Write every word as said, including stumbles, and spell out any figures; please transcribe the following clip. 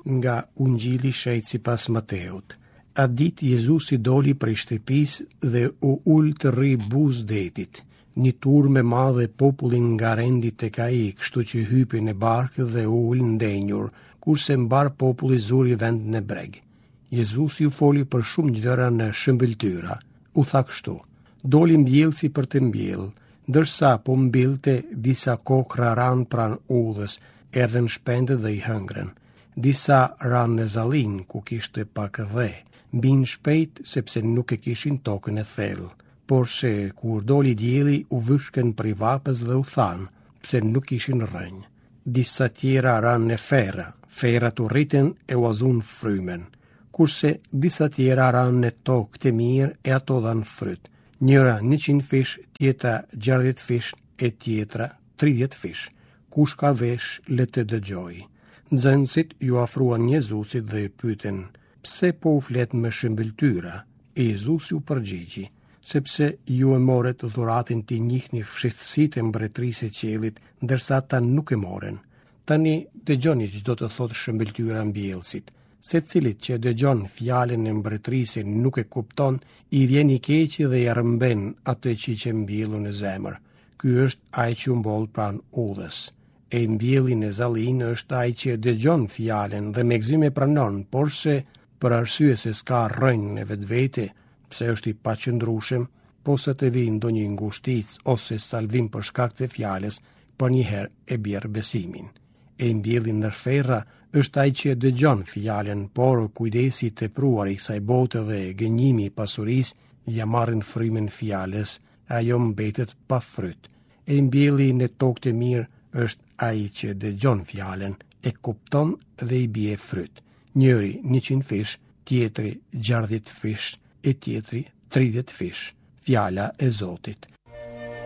nga Ungjilli shejt sipas Mateut. Atë ditë Jezusi doli prej shtëpisë dhe u ul të rri buzë detit. Një turmë e madhe populli nga rendi tek ai, kështu që hypi në barkë dhe u ul ndenjur, kurse mbar populli zuri vendin e breg. Jezusi u foli për shumë gjëra në shëmbëltyra. U tha kështu: doli mbjellësi për të mbjellë, ndërsa po mbillte disa kokra ran pran udhës, erdhën shpendët dhe i hëngrën. Disa ran në zallin ku kishte pak dhe, mbin shpejt sepse nuk e kishin tokën e thellë. Por se kur doli dielli u vyshkën prej vapës dhe u than, pse nuk ishin rrënjë. Disa tjera ran në ferra, ferrat u rriten e u azun frymen, kurse disa tjera ran në tokë të mirë e ato dhan fryt. Njëra njëqind fish, tjetra gjardhjet fish e tjetra tridhjet fish. Kush ka vesh le të dëgjoj. Nxënësit ju afruan Jezusit dhe i pyeten: pse po u flet me shëmbëltyra? E Jezusi u përgjigji: sepse ju e morët dhuratin të njihni fshehtësitë e mbretërisë së qiellit, ndërsa ata nuk e morën. Tani dëgjoni ç'do të thotë shëmbëltyra mbjellësit. Secilit që dëgjon fjalën e mbretërisë nuk e kupton, i vjen i keqi dhe i rrëmben atë që që mbjellu në zemër. Ky është ai që mboll pran udhës. E mbjelli në zallin është ai që dëgjon fjalën dhe me gëzim e pranon, por se për arsye se s'ka rrënjë në vetvete, pse është i paqëndrueshëm, posa të vi ndonjë ngushtic ose salvim për shkak të fjalës, për një herë e bjerë besimin. E mbjelli ndër ferra është ai që dëgjon fjalën, por kujdesi i tepruar i kësaj bote dhe gënjimi i pasurisë ja marrin frymën fjalës, ajo mbetet pa fryt. E mbjelli në tokë të mirë është ai që dëgjon fjalën, e kupton dhe i bie fryt. Njëri njëqind fish, tjetri gjardhjet fish, e tjetri tridhjet fish. Fjala e Zotit.